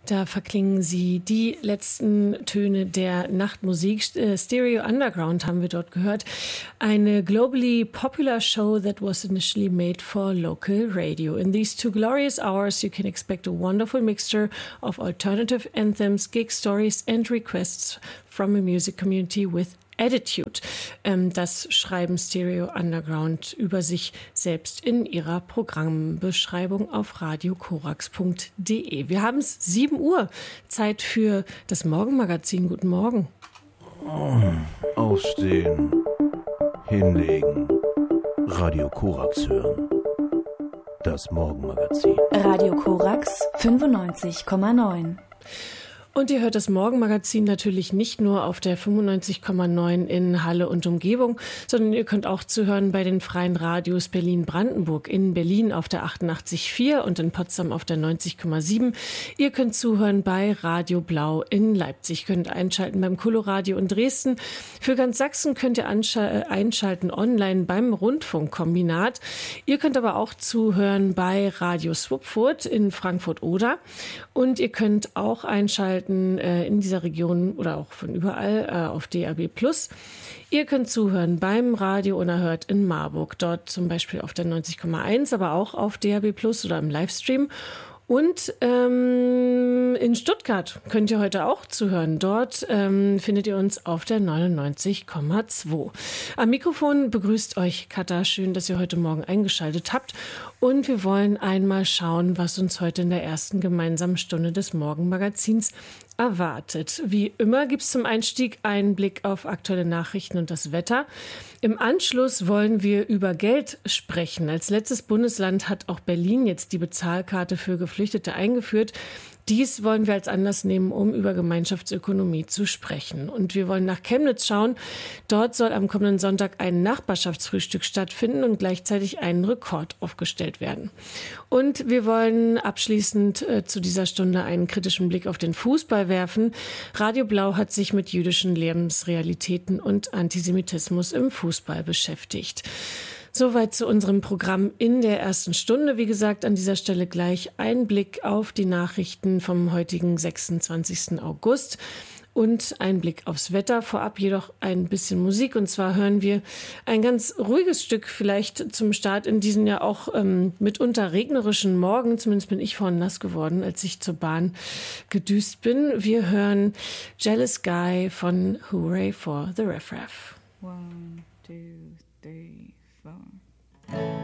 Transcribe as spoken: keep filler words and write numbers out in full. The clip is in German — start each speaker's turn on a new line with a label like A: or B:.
A: Da verklingen sie die letzten Töne der Nachtmusik. Stereo Underground haben wir dort gehört. Eine globally popular show that was initially made for local radio. In these two glorious hours you can expect a wonderful mixture of alternative anthems, gig stories and requests from a music community with Attitude. Das schreiben Stereo Underground über sich selbst in ihrer Programmbeschreibung auf radio korax punkt de. Wir haben es sieben Uhr, Zeit für das Morgenmagazin. Guten Morgen.
B: Aufstehen, hinlegen, Radio Korax hören. Das Morgenmagazin.
C: Radio Korax fünfundneunzig Komma neun.
A: Und ihr hört das Morgenmagazin natürlich nicht nur auf der fünfundneunzig Komma neun in Halle und Umgebung, sondern ihr könnt auch zuhören bei den freien Radios Berlin-Brandenburg, in Berlin auf der achtundachtzig Komma vier und in Potsdam auf der neunzig Komma sieben. Ihr könnt zuhören bei Radio Blau in Leipzig, könnt einschalten beim Coloradio in Dresden. Für ganz Sachsen könnt ihr einschalten online beim Rundfunkkombinat. Ihr könnt aber auch zuhören bei Radio Swupfurt in Frankfurt-Oder und ihr könnt auch einschalten in dieser Region oder auch von überall auf D A B plus. Ihr könnt zuhören beim Radio Unerhört in Marburg, dort zum Beispiel auf der neunzig Komma eins, aber auch auf D A B plus oder im Livestream. Und ähm, in Stuttgart könnt ihr heute auch zuhören. Dort ähm, findet ihr uns auf der neunundneunzig Komma zwei. Am Mikrofon begrüßt euch Katha. Schön, dass ihr heute Morgen eingeschaltet habt. Und wir wollen einmal schauen, was uns heute in der ersten gemeinsamen Stunde des Morgenmagazins erwartet. Wie immer gibt es zum Einstieg einen Blick auf aktuelle Nachrichten und das Wetter. Im Anschluss wollen wir über Geld sprechen. Als letztes Bundesland hat auch Berlin jetzt die Bezahlkarte für Geflüchtete eingeführt. Dies wollen wir als Anlass nehmen, um über Gemeinschaftsökonomie zu sprechen. Und wir wollen nach Chemnitz schauen. Dort soll am kommenden Sonntag ein Nachbarschaftsfrühstück stattfinden und gleichzeitig ein Rekord aufgestellt werden. Und wir wollen abschließend äh, zu dieser Stunde einen kritischen Blick auf den Fußball werfen. Radio Blau hat sich mit jüdischen Lebensrealitäten und Antisemitismus im Fußball beschäftigt. Soweit zu unserem Programm in der ersten Stunde. Wie gesagt, an dieser Stelle gleich ein Blick auf die Nachrichten vom heutigen sechsundzwanzigsten August und ein Blick aufs Wetter. Vorab jedoch ein bisschen Musik. Und zwar hören wir ein ganz ruhiges Stück vielleicht zum Start in diesen ja auch ähm, mitunter regnerischen Morgen. Zumindest bin ich vorhin nass geworden, als ich zur Bahn gedüst bin. Wir hören Jealous Guy von Hooray for the Riff Raff.
D: One, two, three. Phone.